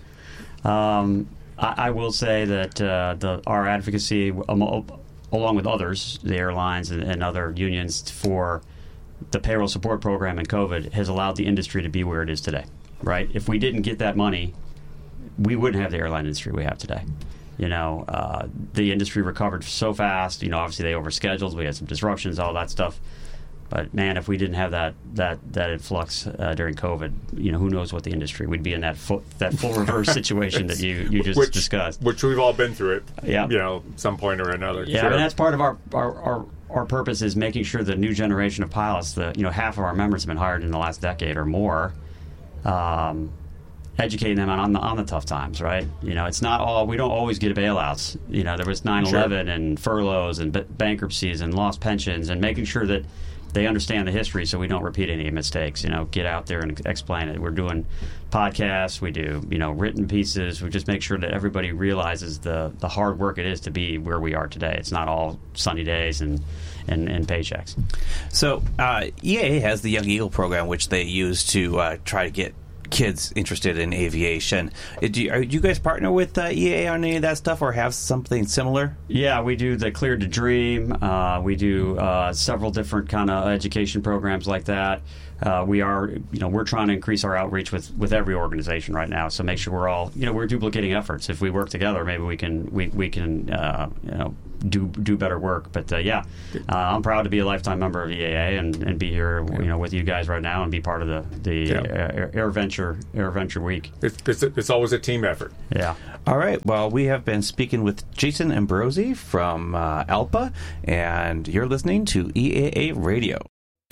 I will say that our advocacy, along with others, the airlines and other unions, for the payroll support program and COVID, has allowed the industry to be where it is today. Right? If we didn't get that money, we wouldn't have the airline industry we have today. The industry recovered so fast. Obviously they overscheduled. We had some disruptions, all that stuff. But man, if we didn't have that influx during COVID, who knows what the industry would be in that full reverse situation that you just discussed. Which we've all been through it. Yeah. Some point or another. Yeah, sure. And that's part of our purpose, is making sure the new generation of pilots, half of our members have been hired in the last decade or more. Educating them on the tough times, right? It's not all. We don't always get bailouts. There was 9/11 and furloughs and bankruptcies and lost pensions, and making sure that they understand the history, so we don't repeat any mistakes. Get out there and explain it. We're doing podcasts, we do written pieces. We just make sure that everybody realizes the hard work it is to be where we are today. It's not all sunny days and paychecks. So EAA has the Young Eagle program, which they use to try to get kids interested in aviation. Do you guys partner with EAA on any of that stuff, or have something similar? Yeah, we do the Clear to Dream. We do several different kind of education programs like that. We're trying to increase our outreach with every organization right now. So make sure we're all, we're duplicating efforts. If we work together, maybe we can do better work. But I'm proud to be a lifetime member of EAA and be here, with you guys right now and be part of the Air Venture Week. It's always a team effort. Yeah. All right. Well, we have been speaking with Jason Ambrosi from ALPA, and you're listening to EAA Radio.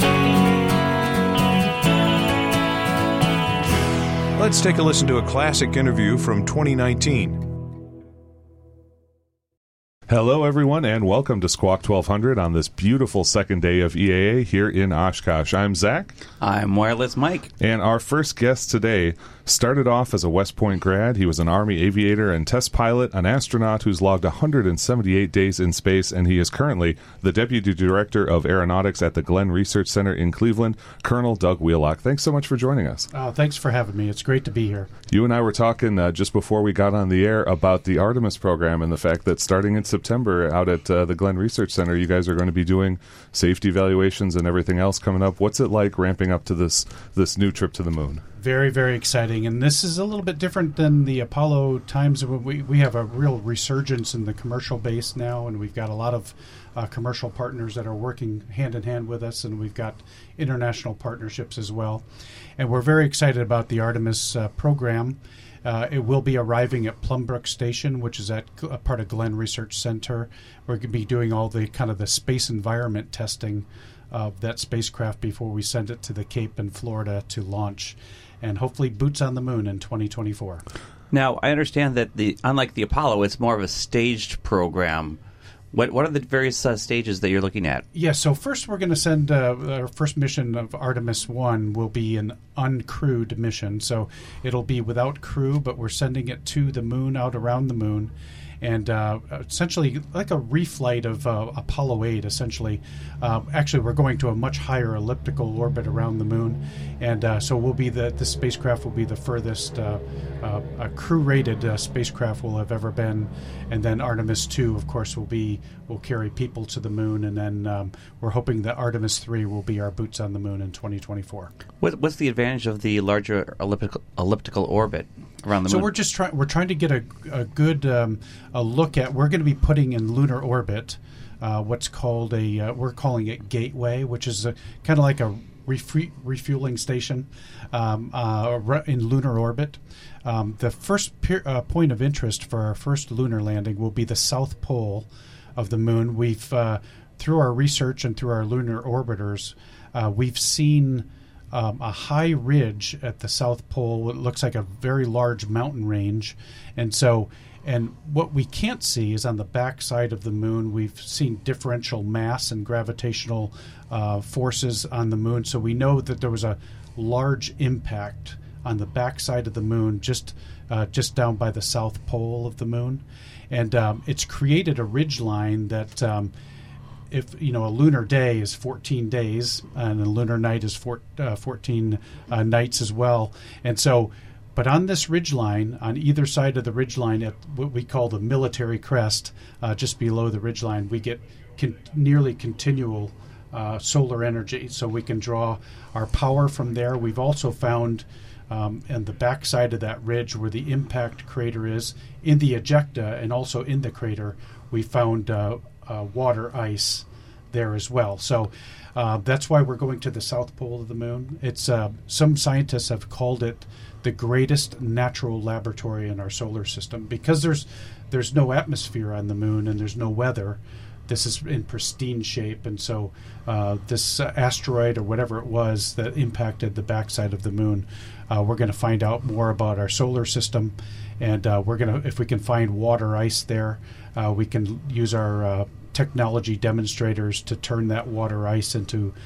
Let's take a listen to a classic interview from 2019. Hello, everyone, and welcome to Squawk 1200 on this beautiful second day of EAA here in Oshkosh. I'm Zach. I'm Wireless Mike. And our first guest today started off as a West Point grad. He was an Army aviator and test pilot, an astronaut who's logged 178 days in space, and he is currently the Deputy Director of Aeronautics at the Glenn Research Center in Cleveland, Colonel Doug Wheelock. Thanks so much for joining us. Thanks for having me. It's great to be here. You and I were talking just before we got on the air about the Artemis program and the fact that starting in September out at the Glenn Research Center, you guys are going to be doing safety evaluations and everything else coming up. What's it like ramping up to this new trip to the moon? Very, very exciting. And this is a little bit different than the Apollo times. We have a real resurgence in the commercial base now, and we've got a lot of commercial partners that are working hand in hand with us, and we've got international partnerships as well. And we're very excited about the Artemis program. It will be arriving at Plumbrook Station, which is at a part of Glenn Research Center. We're going to be doing all the kind of the space environment testing of that spacecraft before we send it to the Cape in Florida to launch, and hopefully boots on the moon in 2024. Now, I understand that unlike the Apollo, it's more of a staged program. What are the various stages that you're looking at? Yeah, so first we're going to send our first mission of Artemis 1 will be an uncrewed mission. So it'll be without crew, but we're sending it to the moon, out around the moon. And essentially like a reflight of Apollo 8, essentially. Actually, we're going to a much higher elliptical orbit around the moon. And so we'll be the spacecraft will be the furthest crew-rated spacecraft will have ever been. And then Artemis 2, of course, will carry people to the moon. And then we're hoping that Artemis 3 will be our boots on the moon in 2024. What's the advantage of the larger elliptical orbit around the moon? So we're trying to get a good a look at. We're going to be putting in lunar orbit what's called we're calling it Gateway, which is kind of like a refueling station in lunar orbit. The first point of interest for our first lunar landing will be the south pole of the moon. We've through our research and through our lunar orbiters, we've seen a high ridge at the South Pole. It looks like a very large mountain range. And what we can't see is on the back side of the moon, we've seen differential mass and gravitational forces on the moon. So we know that there was a large impact on the back side of the moon, just down by the South Pole of the moon. And it's created a ridge line that if a lunar day is 14 days and a lunar night is 14 nights as well. And so, but on this ridgeline, on either side of the ridgeline, at what we call the military crest, just below the ridgeline, we get nearly continual solar energy. So we can draw our power from there. We've also found on the back side of that ridge where the impact crater is, in the ejecta and also in the crater, we found water ice there as well. So that's why we're going to the South Pole of the moon. It's some scientists have called it the greatest natural laboratory in our solar system because there's no atmosphere on the moon and there's no weather. This is in pristine shape, and so this asteroid or whatever it was that impacted the backside of the moon, we're going to find out more about our solar system, and we're going to, if we can find water ice there, we can use our technology demonstrators to turn that water ice into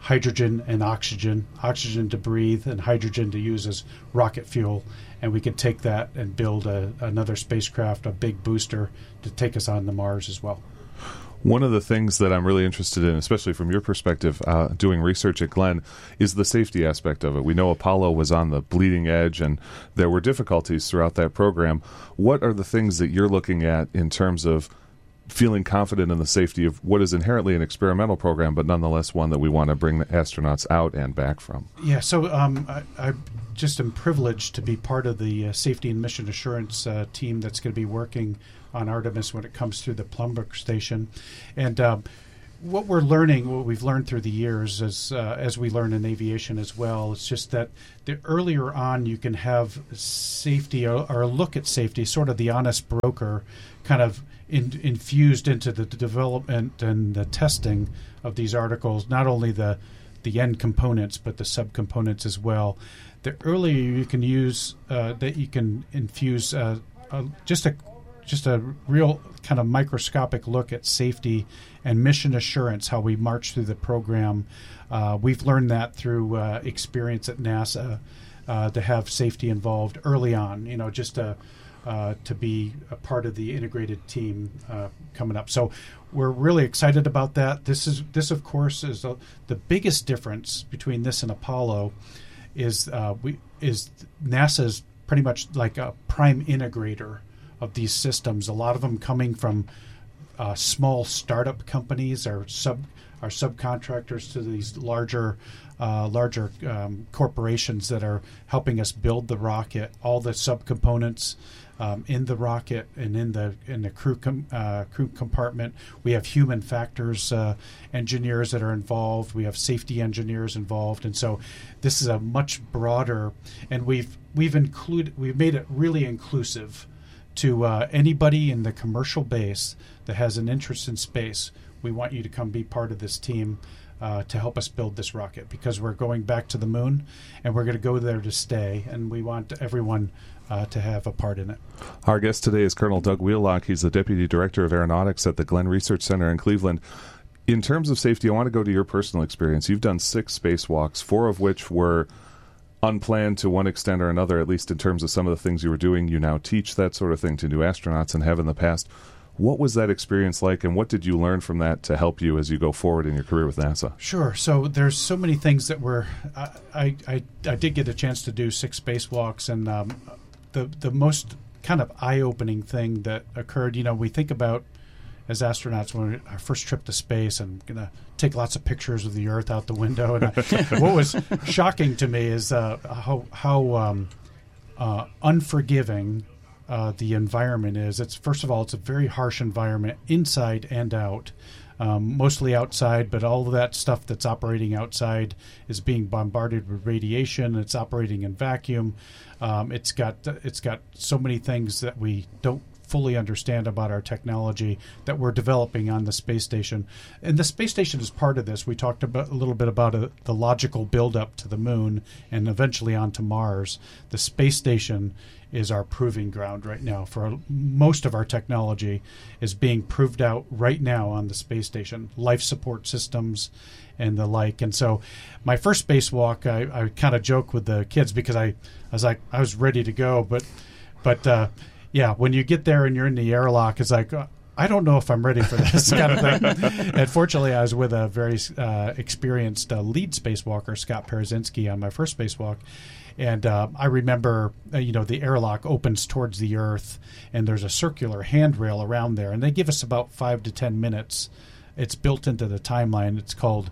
hydrogen and oxygen to breathe and hydrogen to use as rocket fuel. And we could take that and build another spacecraft, a big booster, to take us on to Mars as well. One of the things that I'm really interested in, especially from your perspective, doing research at Glenn, is the safety aspect of it. We know Apollo was on the bleeding edge, and there were difficulties throughout that program. What are the things that you're looking at in terms of feeling confident in the safety of what is inherently an experimental program, but nonetheless one that we want to bring the astronauts out and back from? Yeah, so I just am privileged to be part of the safety and mission assurance team that's going to be working on Artemis when it comes through the Plumber station. And what we've learned through the years, as we learn in aviation as well, it's just that the earlier on you can have safety or a look at safety, sort of the honest broker, kind of infused into the development and the testing of these articles, not only the end components but the subcomponents as well. The earlier you can use that, you can infuse just a real kind of microscopic look at safety and mission assurance, how we march through the program. We've learned that through experience at NASA, to have safety involved early on, just to be a part of the integrated team coming up. So we're really excited about that. This of course is the biggest difference between this and Apollo is NASA's pretty much like a prime integrator of these systems. A lot of them coming from small startup companies or subcontractors to these larger corporations that are helping us build the rocket. All the subcomponents in the rocket and in the crew compartment. We have human factors engineers that are involved. We have safety engineers involved, and so this is a much broader. And we've made it really inclusive to anybody in the commercial base that has an interest in space. We want you to come be part of this team to help us build this rocket, because we're going back to the moon and we're going to go there to stay, and we want everyone to have a part in it. Our guest today is Colonel Doug Wheelock. He's the Deputy Director of Aeronautics at the Glenn Research Center in Cleveland. In terms of safety, I want to go to your personal experience. You've done 6 spacewalks, 4 of which were unplanned to one extent or another, at least in terms of some of the things you were doing. You now teach that sort of thing to new astronauts and have in the past. What was that experience like, and what did you learn from that to help you as you go forward in your career with NASA? Sure. So there's so many things that were I did get a chance to do 6 spacewalks, and the most kind of eye-opening thing that occurred, we think about as astronauts when our first trip to space and going to take lots of pictures of the Earth out the window. And what was shocking to me is how unforgiving the environment is. First of all, it's a very harsh environment inside and out. Mostly outside, but all of that stuff that's operating outside is being bombarded with radiation. It's operating in vacuum. It's got so many things that we don't fully understand about our technology that we're developing on the space station. And the space station is part of this. We talked a little bit about the logical build-up to the moon and eventually onto Mars. The space station is our proving ground right now. For most of our technology is being proved out right now on the space station, life support systems and the like. And so my first spacewalk, I kind of joke with the kids because I was ready to go, but yeah, when you get there and you're in the airlock, it's like, I don't know if I'm ready for this kind of thing. And fortunately, I was with a very experienced lead spacewalker, Scott Parazynski, on my first spacewalk. And I remember, the airlock opens towards the Earth, and there's a circular handrail around there. And they give us about 5 to 10 minutes. It's built into the timeline. It's called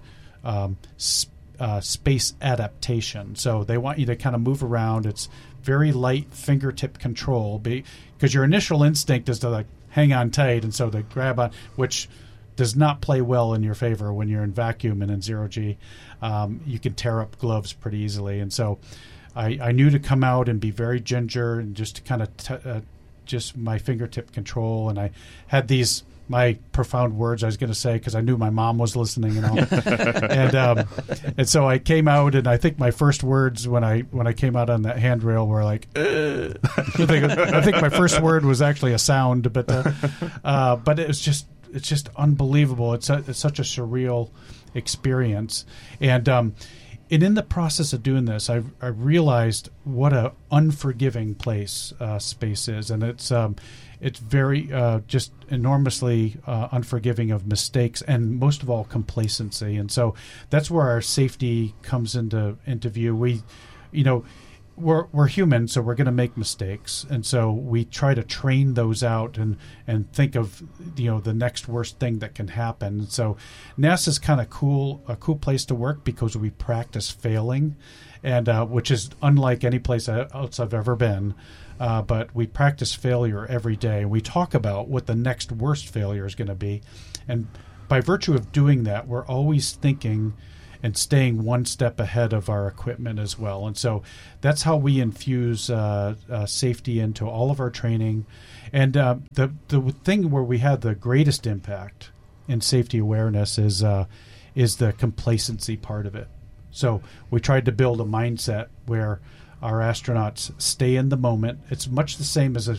space adaptation. So they want you to kind of move around. It's very light fingertip control, because your initial instinct is to hang on tight, and so they grab on, which does not play well in your favor when you're in vacuum and in zero-G. You can tear up gloves pretty easily, and so I knew to come out and be very ginger and just to kind of just my fingertip control, and I had my profound words I was going to say because I knew my mom was listening and all. and so I came out, and I think my first words when I came out on that handrail were like, I think my first word was actually a sound, but it's just unbelievable. It's such a surreal experience. And in the process of doing this, I realized what a unforgiving place space is, and it's very just enormously unforgiving of mistakes and most of all complacency. And so that's where our safety comes into view. We're human, so we're going to make mistakes, and so we try to train those out and think of the next worst thing that can happen. And so NASA's kind of a cool place to work because we practice failing, and which is unlike any place else I've ever been. But we practice failure every day. We talk about what the next worst failure is going to be, and by virtue of doing that, we're always thinking and staying one step ahead of our equipment as well. And so that's how we infuse safety into all of our training. And the thing where we had the greatest impact in safety awareness is the complacency part of it. So we tried to build a mindset where our astronauts stay in the moment. It's much the same as